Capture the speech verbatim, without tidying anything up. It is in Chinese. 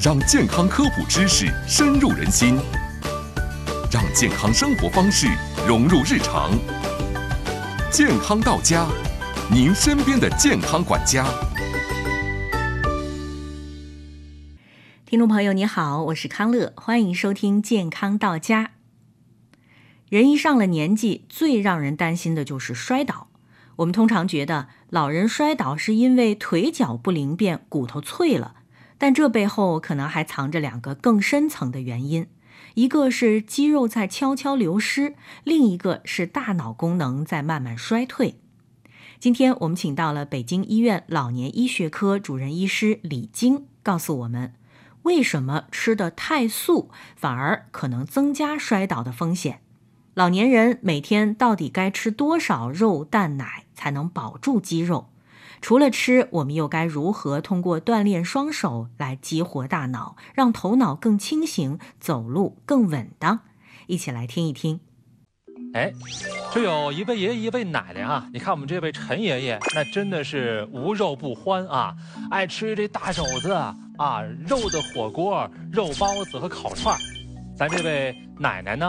让健康科普知识深入人心，让健康生活方式融入日常。健康到家，您身边的健康管家。 听众朋友你好，我是康乐，欢迎收听健康到家。人一上了年纪，最让人担心的就是摔倒。我们通常觉得老人摔倒是因为腿脚不灵便，骨头脆了，但这背后可能还藏着两个更深层的原因，一个是肌肉在悄悄流失，另一个是大脑功能在慢慢衰退。今天我们请到了北京医院老年医学科主任医师李晶，告诉我们为什么吃得太素反而可能增加摔倒的风险。老年人每天到底该吃多少肉蛋奶才能保住肌肉？除了吃，我们又该如何通过锻炼双手来激活大脑，让头脑更清醒，走路更稳当？一起来听一听。 哎，这有一位爷爷一位奶奶啊，你看我们这位陈爷爷，那真的是无肉不欢啊，爱吃这大肘子啊，肉的火锅、肉包子和烤串。咱这位奶奶呢，